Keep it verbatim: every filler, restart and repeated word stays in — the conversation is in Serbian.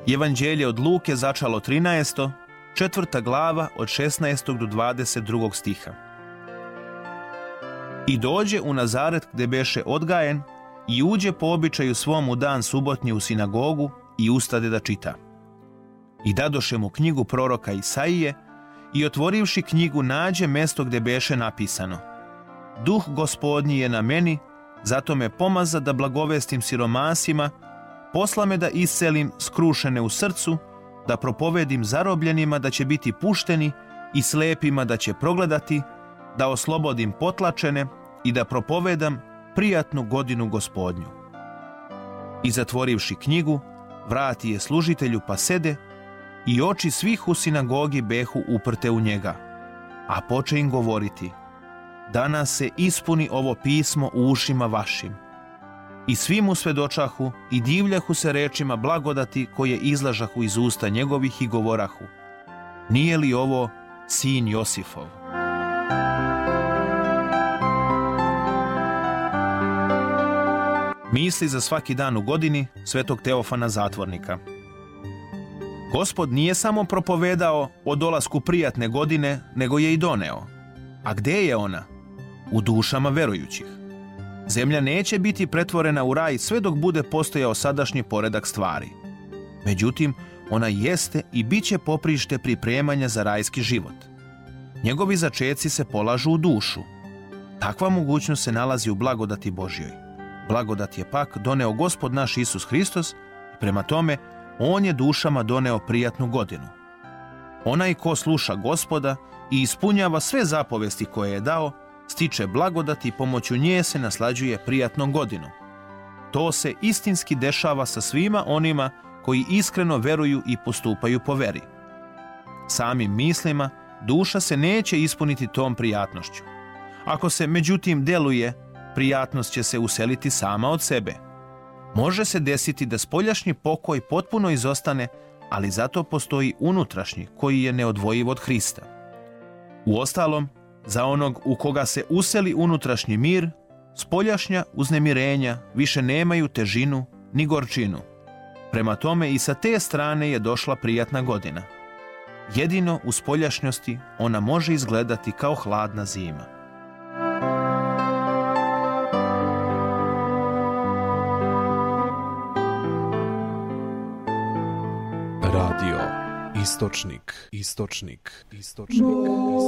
Evanđelje od Luke začalo trinaesto, četvrta glava od šesnaestog do dvadeset drugog stiha. I dođe u Nazaret gde beše odgajen i uđe po običaju svom u dan subotnji u sinagogu i ustade da čita. I dadoše mu knjigu proroka Isaije i otvorivši knjigu nađe mesto gde beše napisano: Duh Gospodnji je na meni, zato me pomaza da blagovestim siromasima, posla me da iscelim skrušene u srcu, da propovedim zarobljenima da će biti pušteni i slepima da će progledati, da oslobodim potlačene i da propovedam prijatnu godinu Gospodnju. I zatvorivši knjigu, vrati je služitelju pa sede, i oči svih u sinagogi behu uprte u njega, a poče im govoriti: danas se ispuni ovo pismo u ušima vašim. I svi mu svedočahu i divljahu se rečima blagodati koje izlažahu iz usta njegovih i govorahu: nije li ovo sin Josifov? Misli za svaki dan u godini svetog Teofana Zatvornika. Gospod nije samo propovedao o dolasku prijatne godine, nego je i doneo. A gde je ona? U dušama verujućih. Zemlja neće biti pretvorena u raj sve dok bude postojao sadašnji poredak stvari. Međutim, ona jeste i bit će poprište pripremanja za rajski život. Njegovi začeci se polažu u dušu. Takva mogućnost se nalazi u blagodati Božjoj. Blagodat je pak doneo Gospod naš Isus Hristos i prema tome On je dušama doneo prijatnu godinu. Onaj ko sluša Gospoda i ispunjava sve zapovesti koje je dao, stiče blagodat i pomoću nje se naslađuje prijatnom godinom. To se istinski dešava sa svima onima koji iskreno veruju i postupaju po veri. Samim mislima duša se neće ispuniti tom prijatnošću. Ako se međutim deluje, prijatnost će se useliti sama od sebe. Može se desiti da spoljašnji pokoj potpuno izostane, ali zato postoji unutrašnji koji je neodvojiv od Hrista. Uostalom, za onog u koga se useli unutrašnji mir, spoljašnja uznemirenja više nemaju težinu ni gorčinu. Prema tome i sa te strane je došla prijatna godina. Jedino u spoljašnjosti ona može izgledati kao hladna zima. Radio Istočnik, Istočnik, Istočnik.